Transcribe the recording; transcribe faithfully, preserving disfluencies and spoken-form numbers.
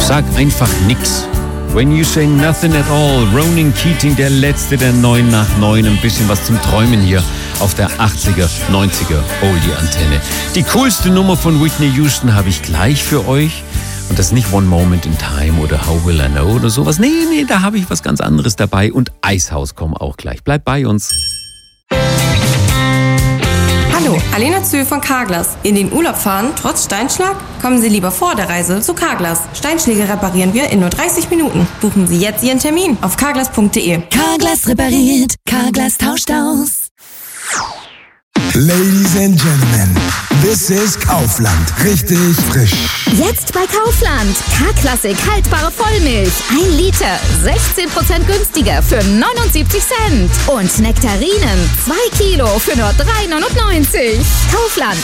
Sag einfach nix. When you say nothing at all. Ronan Keating, der letzte der neun nach neun. Ein bisschen was zum Träumen hier auf der achtziger, neunziger Oldie-Antenne. Die coolste Nummer von Whitney Houston habe ich gleich für euch. Und das ist nicht One Moment in Time oder How Will I Know oder sowas. Nee, nee, da habe ich was ganz anderes dabei. Und Eishaus kommen auch gleich. Bleibt bei uns. Hallo, Alena Zühl von Carglass. In den Urlaub fahren, trotz Steinschlag? Kommen Sie lieber vor der Reise zu Carglass. Steinschläge reparieren wir in nur dreißig Minuten. Buchen Sie jetzt Ihren Termin auf carglass punkt de. Carglass repariert, Carglass tauscht aus. Ladies and Gentlemen, this is Kaufland. Richtig frisch. Jetzt bei Kaufland. K-Klassik haltbare Vollmilch. Ein Liter. sechzehn Prozent günstiger für neunundsiebzig Cent. Und Nektarinen. zwei Kilo für nur drei neunundneunzig. Kaufland.